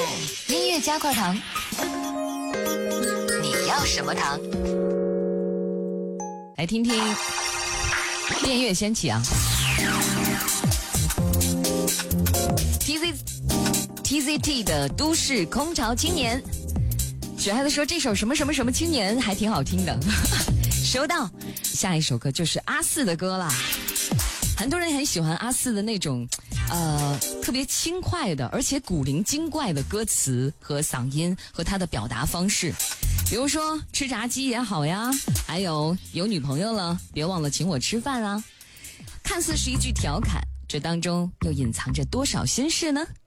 音乐加块糖，你要什么糖？ 来听听电乐掀起啊 TZT 的都市空巢青年。雪孩子说这首什么什么什么青年还挺好听的收到。下一首歌就是阿四的歌啦，很多人很喜欢阿四的那种特别轻快的而且古灵精怪的歌词和嗓音和他的表达方式，比如说吃炸鸡也好呀，还有女朋友了别忘了请我吃饭啊。看似是一句调侃，这当中又隐藏着多少心事呢？